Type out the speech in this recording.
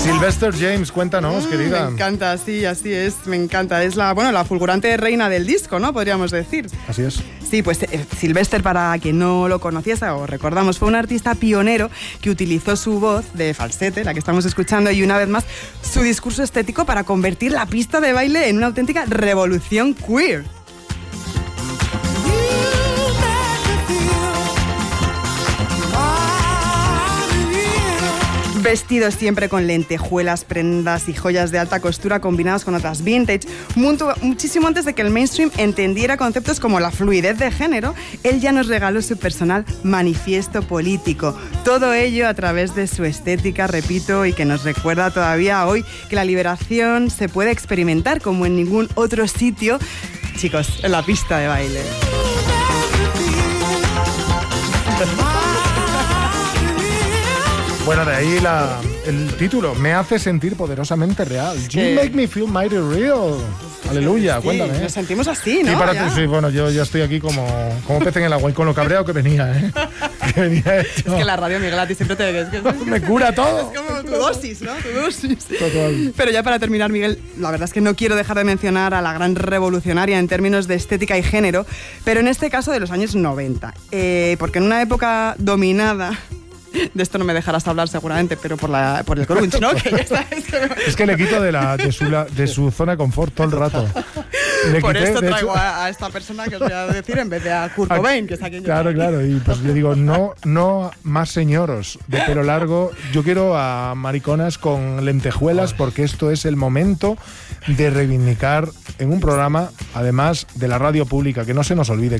Sylvester James, cuéntanos, querida. Me encanta, sí, así es, me encanta. Es la fulgurante reina del disco, ¿no? Podríamos decir. Así es. Sí, pues Sylvester, para quien no lo conociese o recordamos, fue un artista pionero que utilizó su voz de falsete, la que estamos escuchando, y una vez más su discurso estético para convertir la pista de baile en una auténtica revolución queer. Vestidos siempre con lentejuelas, prendas y joyas de alta costura combinadas con otras vintage, muchísimo antes de que el mainstream entendiera conceptos como la fluidez de género, él ya nos regaló su personal manifiesto político. Todo ello a través de su estética, repito, y que nos recuerda todavía hoy que la liberación se puede experimentar como en ningún otro sitio, chicos, en la pista de baile. Bueno, de ahí el título, me hace sentir poderosamente real. You make me feel mighty real. Aleluya, sí, cuéntame. Nos sentimos así, ¿no? Sí, sí, bueno, yo ya estoy aquí como pez en el agua y con lo cabreado que venía, ¿eh? Que venía hecho. Es que la radio, Miguel, a ti siempre te... me cura todo. Es como tu dosis, ¿no? Tu dosis. Total. Pero ya para terminar, Miguel, la verdad es que no quiero dejar de mencionar a la gran revolucionaria en términos de estética y género, pero en este caso de los años 90. Porque en una época dominada... De esto no me dejarás hablar seguramente, pero por el grunge, ¿no? Que ya sabes es que le quito de su zona de confort todo el rato. Por esto traigo a esta persona que os voy a decir en vez de a Kurt Cobain, que es aquí. Claro, y pues le digo, no más señoros de pelo largo. Yo quiero a mariconas con lentejuelas porque esto es el momento de reivindicar en un programa, además de la radio pública, que no se nos olvide,